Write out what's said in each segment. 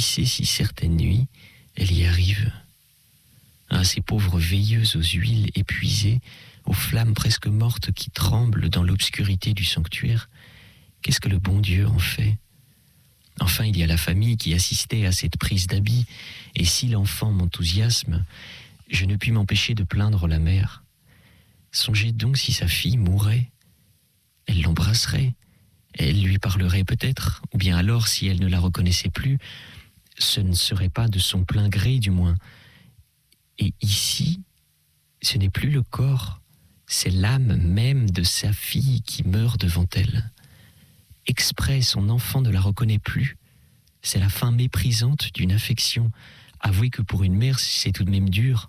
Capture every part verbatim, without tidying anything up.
sait si certaines nuits, elle y arrive. À ces pauvres veilleuses aux huiles épuisées, aux flammes presque mortes qui tremblent dans l'obscurité du sanctuaire, qu'est-ce que le bon Dieu en fait ? Enfin, il y a la famille qui assistait à cette prise d'habit, et si l'enfant m'enthousiasme, je ne puis m'empêcher de plaindre la mère. Songez donc si sa fille mourait. Elle l'embrasserait, elle lui parlerait peut-être, ou bien alors, si elle ne la reconnaissait plus, ce ne serait pas de son plein gré du moins. Et ici, ce n'est plus le corps, c'est l'âme même de sa fille qui meurt devant elle. Exprès, son enfant ne la reconnaît plus. C'est la fin méprisante d'une affection. Avouez que pour une mère, c'est tout de même dur.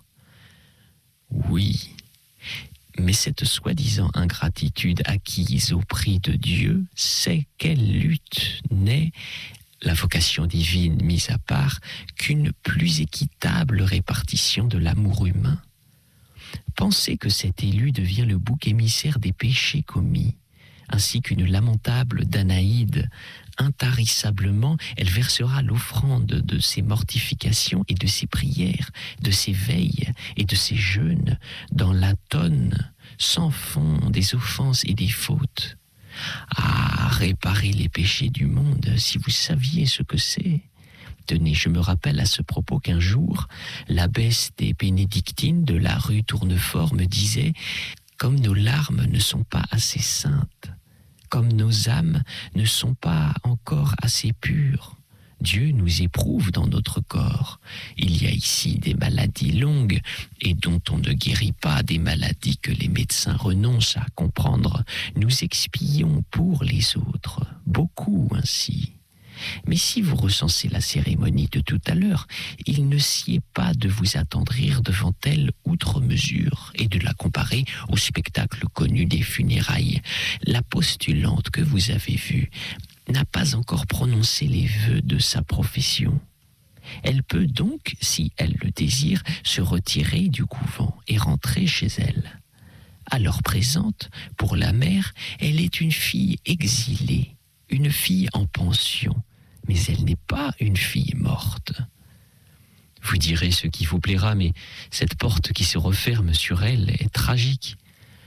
Oui, mais cette soi-disant ingratitude acquise au prix de Dieu, c'est quelle lutte n'est, la vocation divine mise à part, qu'une plus équitable répartition de l'amour humain. Pensez que cet élu devient le bouc émissaire des péchés commis, ainsi qu'une lamentable Danaïde. Intarissablement, elle versera l'offrande de ses mortifications et de ses prières, de ses veilles et de ses jeûnes dans la tonne sans fond des offenses et des fautes. Ah, réparer les péchés du monde, si vous saviez ce que c'est. Tenez, je me rappelle à ce propos qu'un jour, l'abbesse des bénédictines de la rue Tournefort me disait « Comme nos larmes ne sont pas assez saintes, comme nos âmes ne sont pas encore assez pures, Dieu nous éprouve dans notre corps. Il y a ici des maladies longues et dont on ne guérit pas, des maladies que les médecins renoncent à comprendre. Nous expions pour les autres, beaucoup ainsi. Mais si vous recensez la cérémonie de tout à l'heure, il ne sied pas de vous attendrir devant elle outre mesure et de la comparer au spectacle connu des funérailles. La postulante que vous avez vue n'a pas encore prononcé les vœux de sa profession. Elle peut donc, si elle le désire, se retirer du couvent et rentrer chez elle. À l'heure présente, pour la mère, elle est une fille exilée, une fille en pension, mais elle n'est pas une fille morte. Vous direz ce qui vous plaira, mais cette porte qui se referme sur elle est tragique.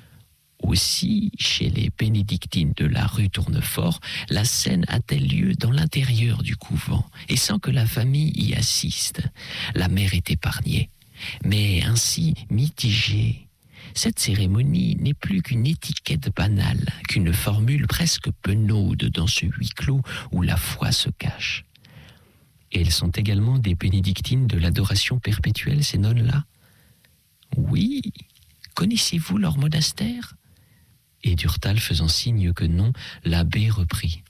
Aussi, chez les bénédictines de la rue Tournefort, la scène a-t-elle lieu dans l'intérieur du couvent, et sans que la famille y assiste. La mère est épargnée, mais ainsi mitigée. Cette cérémonie n'est plus qu'une étiquette banale, qu'une formule presque penaude dans ce huis clos où la foi se cache. Et elles sont également des bénédictines de l'adoration perpétuelle, ces nonnes-là ? Oui. Connaissez-vous leur monastère ? Et Durtal faisant signe que non, l'abbé reprit.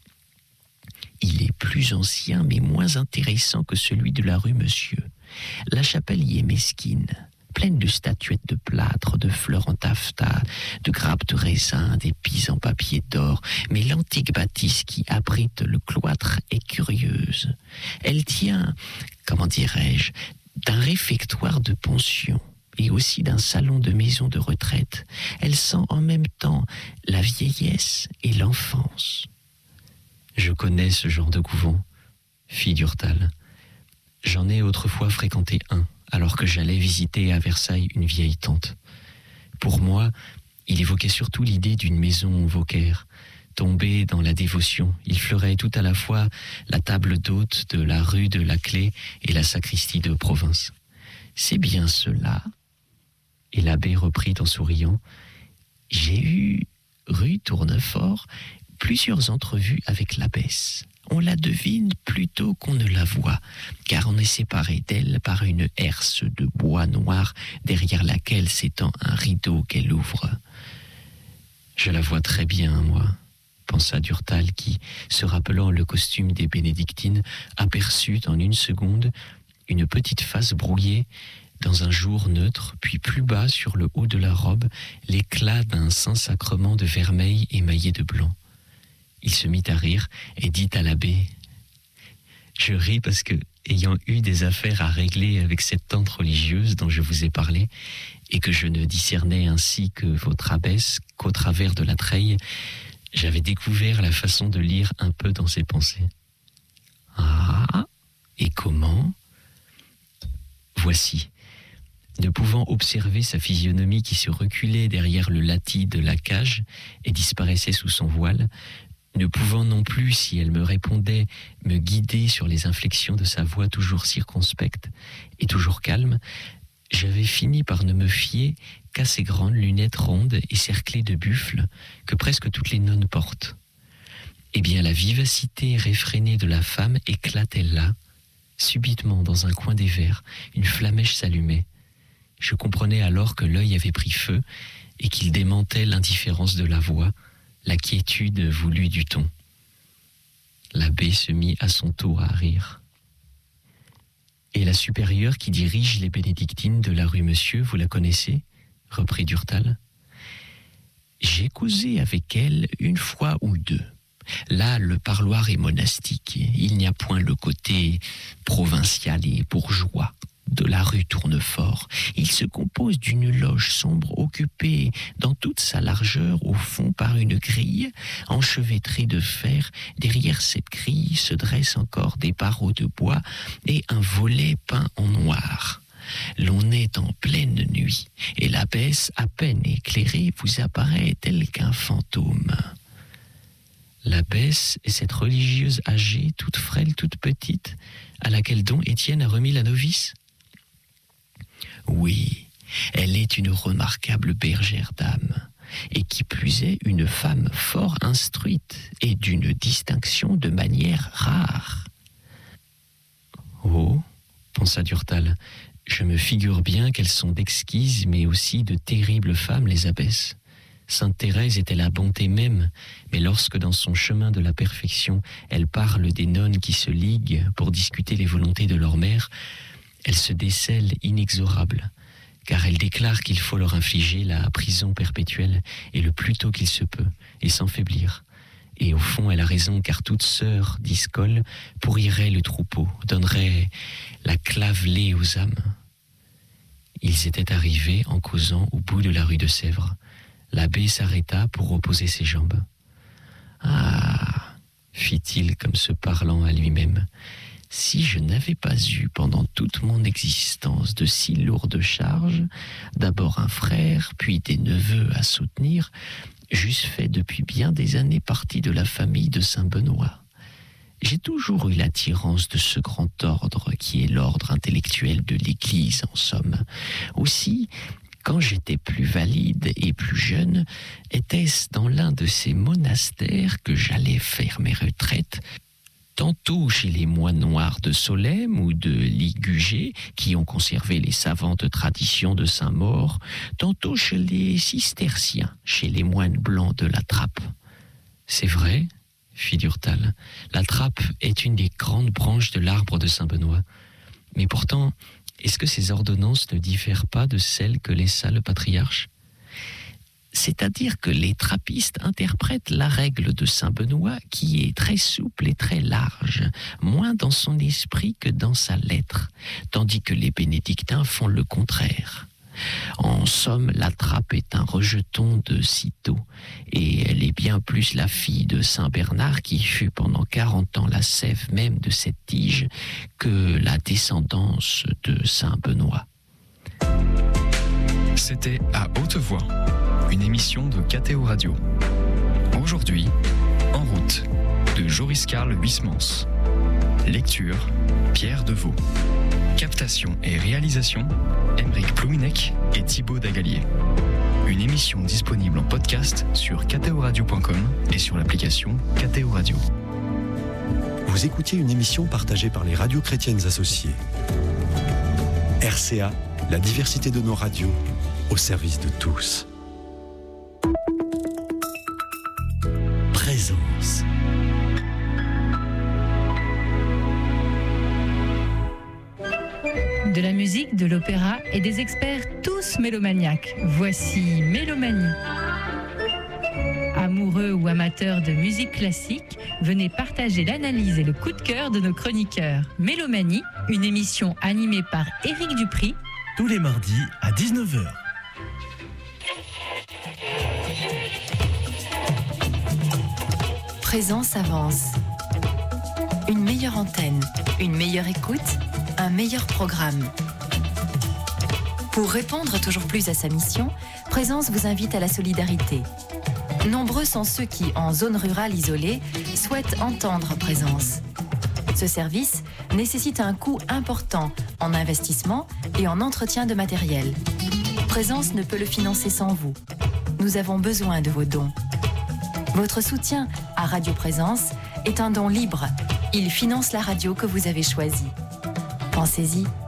Il est plus ancien mais moins intéressant que celui de la rue Monsieur. La chapelle y est mesquine, pleine de statuettes de plâtre, de fleurs en taffetas, de grappes de raisin, d'épis en papier d'or, mais l'antique bâtisse qui abrite le cloître est curieuse. Elle tient, comment dirais-je, d'un réfectoire de pension et aussi d'un salon de maison de retraite. Elle sent en même temps la vieillesse et l'enfance. Je connais ce genre de couvent, fit Durtal. J'en ai autrefois fréquenté un, alors que j'allais visiter à Versailles une vieille tante. Pour moi, il évoquait surtout l'idée d'une maison Vauquer. Tombé dans la dévotion, il fleurait tout à la fois la table d'hôte de la rue de la Clé et la sacristie de province. C'est bien cela. Et l'abbé reprit en souriant. J'ai eu, rue Tournefort, plusieurs entrevues avec l'abbesse. On la devine plutôt qu'on ne la voit, car on est séparé d'elle par une herse de bois noir derrière laquelle s'étend un rideau qu'elle ouvre. Je la vois très bien, moi, pensa Durtal qui, se rappelant le costume des bénédictines, aperçut en une seconde une petite face brouillée dans un jour neutre, puis plus bas sur le haut de la robe, l'éclat d'un Saint-Sacrement de vermeil émaillé de blanc. Il se mit à rire et dit à l'abbé « Je ris parce que, ayant eu des affaires à régler avec cette tante religieuse dont je vous ai parlé, et que je ne discernais ainsi que votre abbesse qu'au travers de la treille, j'avais découvert la façon de lire un peu dans ses pensées. »« Ah !» Et comment ? Voici. Ne pouvant observer sa physionomie qui se reculait derrière le latis de la cage et disparaissait sous son voile, ne pouvant non plus, si elle me répondait, me guider sur les inflexions de sa voix toujours circonspecte et toujours calme, j'avais fini par ne me fier qu'à ces grandes lunettes rondes et cerclées de buffles que presque toutes les nonnes portent. Eh bien, la vivacité réfrénée de la femme éclatait là. Subitement, dans un coin des verres, une flamèche s'allumait. Je comprenais alors que l'œil avait pris feu et qu'il démentait l'indifférence de la voix, la quiétude voulue du ton. L'abbé se mit à son tour à rire. « Et la supérieure qui dirige les bénédictines de la rue Monsieur, vous la connaissez ?» reprit Durtal. « J'ai causé avec elle une fois ou deux. Là, le parloir est monastique. Il n'y a point le côté provincial et bourgeois de la rue Tournefort. Il se compose d'une loge sombre occupée dans toute sa largeur au fond par une grille enchevêtrée de fer. Derrière cette grille se dressent encore des barreaux de bois et un volet peint en noir. L'on est en pleine nuit et l'abbesse, à peine éclairée, vous apparaît tel qu'un fantôme. » L'abbesse est cette religieuse âgée, toute frêle, toute petite, à laquelle Don Étienne a remis la novice ? Oui, elle est une remarquable bergère d'âme, et qui plus est une femme fort instruite et d'une distinction de manière rare. Oh, pensa Durtal, je me figure bien qu'elles sont d'exquises mais aussi de terribles femmes, les abbesses. Sainte Thérèse était la bonté même, mais lorsque dans son chemin de la perfection, elle parle des nonnes qui se liguent pour discuter les volontés de leur mère, elle se décèle inexorable, car elle déclare qu'il faut leur infliger la prison perpétuelle, et le plus tôt qu'il se peut, et sans faiblir. Et au fond, elle a raison, car toute sœur discole pourrirait le troupeau, donnerait la clavelée aux âmes. Ils étaient arrivés en causant au bout de la rue de Sèvres. L'abbé s'arrêta pour reposer ses jambes. « Ah !» fit-il comme se parlant à lui-même. « Si je n'avais pas eu pendant toute mon existence de si lourdes charges, d'abord un frère, puis des neveux à soutenir, j'eusse fait depuis bien des années partie de la famille de Saint-Benoît. J'ai toujours eu l'attirance de ce grand ordre qui est l'ordre intellectuel de l'Église, en somme. Aussi, quand j'étais plus valide et plus jeune, était-ce dans l'un de ces monastères que j'allais faire mes retraites, tantôt chez les moines noirs de Solesmes ou de Ligugé, qui ont conservé les savantes traditions de Saint-Maur, tantôt chez les cisterciens, chez les moines blancs de la Trappe. »« C'est vrai, » fit Durtal, « la Trappe est une des grandes branches de l'arbre de Saint-Benoît. Mais pourtant, est-ce que ces ordonnances ne diffèrent pas de celles que laissa le patriarche ? C'est-à-dire que les trappistes interprètent la règle de Saint-Benoît qui est très souple et très large, moins dans son esprit que dans sa lettre, tandis que les bénédictins font le contraire. En somme, la Trappe est un rejeton de Cîteaux, et elle est bien plus la fille de Saint Bernard, qui fut pendant quarante ans la sève même de cette tige, que la descendance de Saint Benoît. C'était À Haute Voix, une émission de K T O Radio. Aujourd'hui, En route, de Joris-Karl Huysmans. Lecture, Pierre Deveau. Captation et réalisation, Aymeric Plouinec et Thibaut Dagalier. Une émission disponible en podcast sur k t o radio point com et sur l'application K T O Radio. Vous écoutiez une émission partagée par les radios chrétiennes associées. R C A, la diversité de nos radios, au service de tous. Présence. De la musique, de l'opéra et des experts tous mélomaniaques. Voici Mélomanie. Amoureux ou amateurs de musique classique, venez partager l'analyse et le coup de cœur de nos chroniqueurs. Mélomanie, une émission animée par Éric Dupri. Tous les mardis à dix-neuf heures. Présence avance. Une meilleure antenne. Une meilleure écoute, un meilleur programme. Pour répondre toujours plus à sa mission, Présence vous invite à la solidarité. Nombreux sont ceux qui, en zone rurale isolée, souhaitent entendre Présence. Ce service nécessite un coût important en investissement et en entretien de matériel. Présence ne peut le financer sans vous. Nous avons besoin de vos dons. Votre soutien à Radio Présence est un don libre. Il finance la radio que vous avez choisie. Pensez-y.